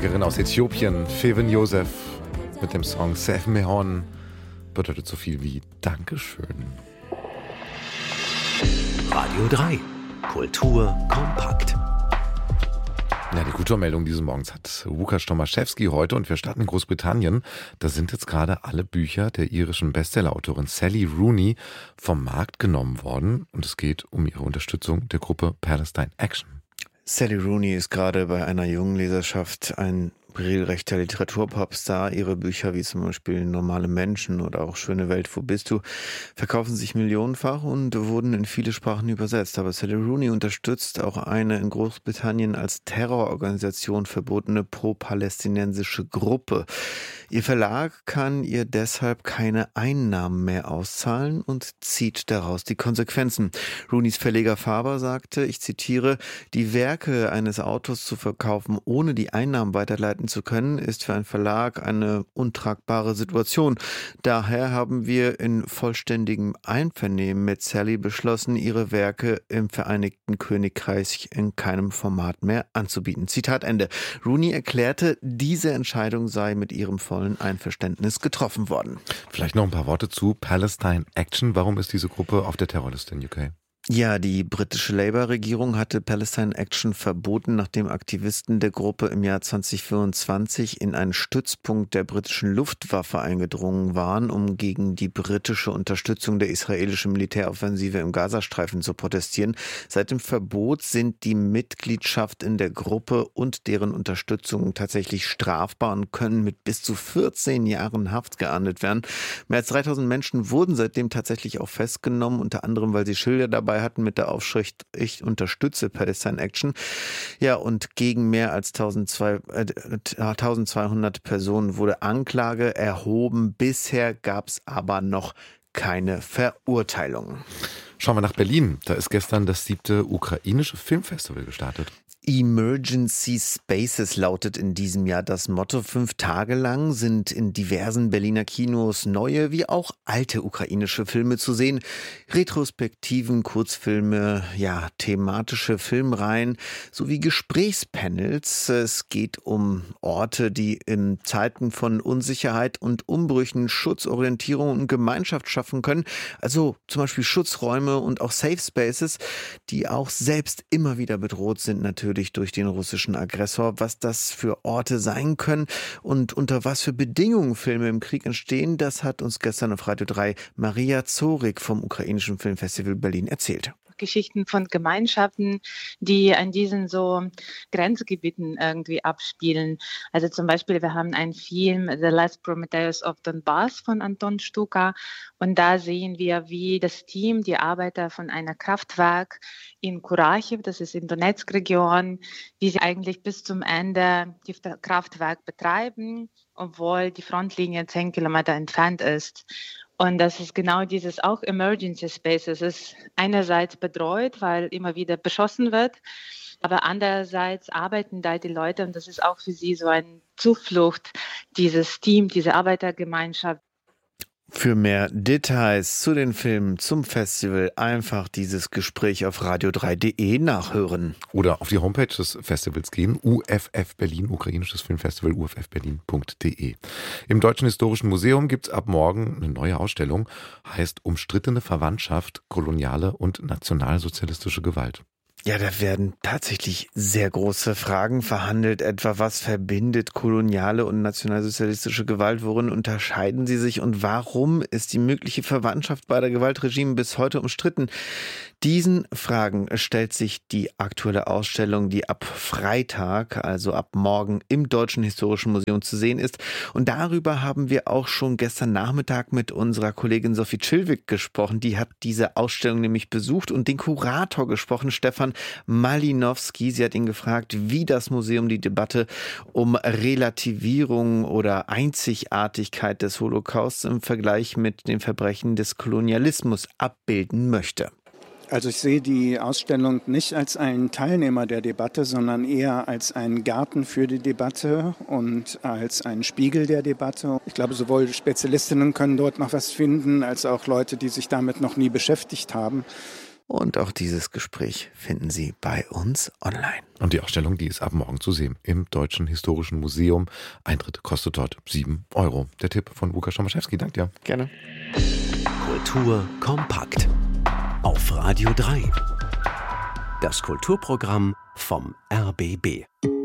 Musikerin aus Äthiopien, Feven Joseph, mit dem Song Save Mehon, bedeutet so viel wie Dankeschön. Radio 3, Kultur kompakt. Ja, die Kulturmeldung dieses Morgens hat Łukasz Tomaszewski heute und wir starten in Großbritannien. Da sind jetzt gerade alle Bücher der irischen Bestsellerautorin Sally Rooney vom Markt genommen worden und es geht um ihre Unterstützung der Gruppe Palestine Action. Sally Rooney ist gerade bei einer jungen Leserschaft ein regelrechter Literaturpopstar. Ihre Bücher wie zum Beispiel Normale Menschen oder auch Schöne Welt, wo bist du, verkaufen sich millionenfach und wurden in viele Sprachen übersetzt. Aber Sally Rooney unterstützt auch eine in Großbritannien als Terrororganisation verbotene pro-palästinensische Gruppe. Ihr Verlag kann ihr deshalb keine Einnahmen mehr auszahlen und zieht daraus die Konsequenzen. Rooneys Verleger Faber sagte, ich zitiere, die Werke eines Autors zu verkaufen, ohne die Einnahmen weiterleiten zu können, ist für einen Verlag eine untragbare Situation. Daher haben wir in vollständigem Einvernehmen mit Sally beschlossen, ihre Werke im Vereinigten Königreich in keinem Format mehr anzubieten. Zitat Ende. Rooney erklärte, diese Entscheidung sei mit ihrem vollen Einverständnis getroffen worden. Vielleicht noch ein paar Worte zu Palestine Action. Warum ist diese Gruppe auf der Terrorliste in UK? Ja, die britische Labour-Regierung hatte Palestine Action verboten, nachdem Aktivisten der Gruppe im Jahr 2024 in einen Stützpunkt der britischen Luftwaffe eingedrungen waren, um gegen die britische Unterstützung der israelischen Militäroffensive im Gazastreifen zu protestieren. Seit dem Verbot sind die Mitgliedschaft in der Gruppe und deren Unterstützung tatsächlich strafbar und können mit bis zu 14 Jahren Haft geahndet werden. Mehr als 3000 Menschen wurden seitdem tatsächlich auch festgenommen, unter anderem, weil sie Schilder dabei hatten mit der Aufschrift Ich unterstütze Palestine Action. Ja, und gegen mehr als 1200 Personen wurde Anklage erhoben. Bisher gab es aber noch keine Verurteilung. Schauen wir nach Berlin. Da ist gestern das 7. ukrainische Filmfestival gestartet. Emergency Spaces lautet in diesem Jahr das Motto. 5 Tage lang sind in diversen Berliner Kinos neue wie auch alte ukrainische Filme zu sehen. Retrospektiven, Kurzfilme, ja, thematische Filmreihen sowie Gesprächspanels. Es geht um Orte, die in Zeiten von Unsicherheit und Umbrüchen Schutzorientierung und Gemeinschaft schaffen können. Also zum Beispiel Schutzräume und auch Safe Spaces, die auch selbst immer wieder bedroht sind, natürlich durch den russischen Aggressor. Was das für Orte sein können und unter was für Bedingungen Filme im Krieg entstehen, das hat uns gestern auf Radio 3 Maria Zorik vom Ukrainischen Filmfestival Berlin erzählt. Geschichten von Gemeinschaften, die an diesen so Grenzgebieten irgendwie abspielen. Also zum Beispiel, wir haben einen Film, The Last Prometheus of Donbass von Anton Stuka und da sehen wir, wie das Team, die Arbeiter von einer Kraftwerk in Kurachiv, das ist in Donetsk-Region, wie sie eigentlich bis zum Ende das Kraftwerk betreiben, obwohl die Frontlinie 10 Kilometer entfernt ist. Und das ist genau dieses auch Emergency Space. Es ist einerseits bedroht, weil immer wieder beschossen wird, aber andererseits arbeiten da die Leute und das ist auch für sie so eine Zuflucht, dieses Team, diese Arbeitergemeinschaft. Für mehr Details zu den Filmen, zum Festival einfach dieses Gespräch auf radio3.de nachhören. Oder auf die Homepage des Festivals gehen, UFF Berlin, ukrainisches Filmfestival, uffberlin.de. Im Deutschen Historischen Museum gibt es ab morgen eine neue Ausstellung, heißt Umstrittene Verwandtschaft, koloniale und nationalsozialistische Gewalt. Ja, da werden tatsächlich sehr große Fragen verhandelt, etwa was verbindet koloniale und nationalsozialistische Gewalt, worin unterscheiden sie sich und warum ist die mögliche Verwandtschaft beider Gewaltregime bis heute umstritten? Diesen Fragen stellt sich die aktuelle Ausstellung, die ab Freitag, also ab morgen im Deutschen Historischen Museum zu sehen ist. Und darüber haben wir auch schon gestern Nachmittag mit unserer Kollegin Sophie Chilwig gesprochen. Die hat diese Ausstellung nämlich besucht und den Kurator gesprochen, Stefan Malinowski. Sie hat ihn gefragt, wie das Museum die Debatte um Relativierung oder Einzigartigkeit des Holocausts im Vergleich mit den Verbrechen des Kolonialismus abbilden möchte. Also ich sehe die Ausstellung nicht als einen Teilnehmer der Debatte, sondern eher als einen Garten für die Debatte und als einen Spiegel der Debatte. Ich glaube, sowohl Spezialistinnen können dort noch was finden, als auch Leute, die sich damit noch nie beschäftigt haben. Und auch dieses Gespräch finden Sie bei uns online. Und die Ausstellung, die ist ab morgen zu sehen im Deutschen Historischen Museum. Eintritt kostet dort 7 €. Der Tipp von Łukasz Tomaszewski. Danke dir. Gerne. Kultur kompakt. Auf Radio 3. Das Kulturprogramm vom RBB.